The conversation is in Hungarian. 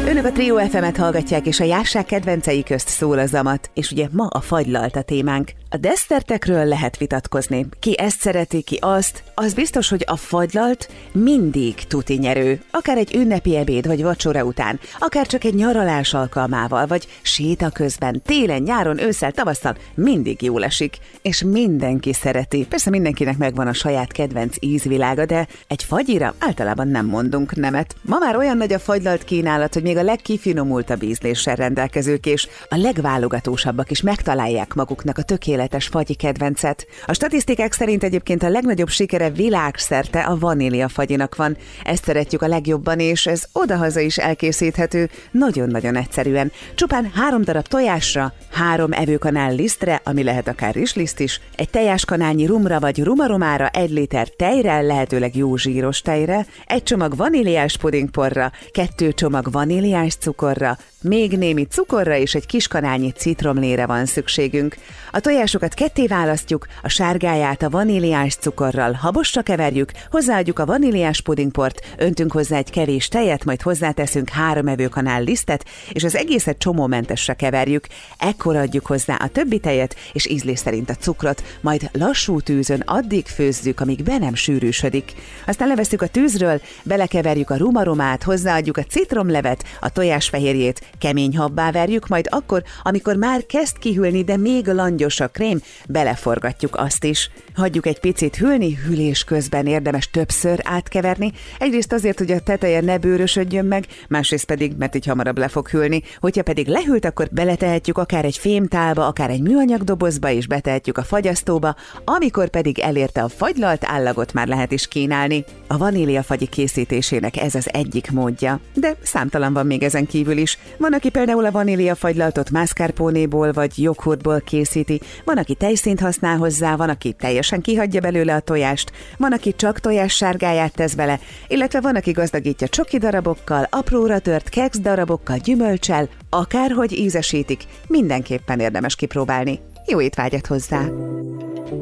Önök a Trio FM-et hallgatják, és a jásság kedvencei közt szól a zamat, és ugye ma a fagylalt a témánk. A desszertekről lehet vitatkozni. Ki ezt szereti, ki azt. Az biztos, hogy a fagylalt mindig tuti nyerő. Akár egy ünnepi ebéd vagy vacsora után, akár csak egy nyaralás alkalmával, vagy séta közben, télen, nyáron, ősszel, tavasszal mindig jól esik. És mindenki szereti. Persze mindenkinek megvan a saját kedvenc ízvilága, de egy fagyira általában nem mondunk nemet. Ma már olyan nagy a fagylalt kínálat, hogy még a legkifinomultabb ízléssel rendelkezők és a legválogatósabbak is megtalálják maguknak a tökéletes fagyi kedvencet. A statisztikák szerint egyébként a legnagyobb sikere világszerte a vaníliafagyinak van. Ezt szeretjük a legjobban, és ez odahaza is elkészíthető nagyon-nagyon egyszerűen. Csupán 3 darab tojásra, 3 evőkanál lisztre, ami lehet akár rizsliszt is, egy tejáskanálnyi rumra vagy rumaromára, 1 liter tejre, lehetőleg jó zsíros tejre, 1 csomag vaníliás pudingporra, 2 csomag vaníliás cukorra, még némi cukorra és egy kis kanálnyi citromlére van szükségünk. A tojásokat ketté választjuk, a sárgáját a vaníliás cukorral habosra keverjük, hozzáadjuk a vaníliás pudingport, öntünk hozzá egy kevés tejet, majd hozzáteszünk 3 evőkanál lisztet, és az egészet csomómentesre keverjük. Ekkor adjuk hozzá a többi tejet, és ízlés szerint a cukrot, majd lassú tűzön addig főzzük, amíg be nem sűrűsödik. Aztán levesszük a tűzről, belekeverjük a rumaromát, hozzáadjuk a citromlevet, a tojásfehérjét, kemény habbá verjük, majd akkor, amikor már kezd kihűlni, de még langyos a krém, beleforgatjuk azt is. Hagyjuk egy picit hűlni, hűlés közben érdemes többször átkeverni, egyrészt azért, hogy a teteje ne bőrösödjön meg, másrészt pedig, mert így hamarabb le fog hűlni. Hogyha pedig lehűlt, akkor beletehetjük akár egy fémtálba, akár egy műanyag dobozba, és betehetjük a fagyasztóba, amikor pedig elérte a fagylalt állagot, már lehet is kínálni. A vaníliafagyi készítésének ez az egyik módja, de számtalan van még ezen kívül is. Van, aki például a vaníliafagylaltot mascarponéból vagy joghurtból készíti, van, aki tejszínt használ hozzá, van, aki teljesen kihagyja belőle a tojást, van, aki csak tojás sárgáját tesz bele, illetve van, aki gazdagítja csoki darabokkal, apróra tört keksz darabokkal, gyümölccsel, akárhogy ízesítik, mindenképpen érdemes kipróbálni. Jó étvágyat hozzá!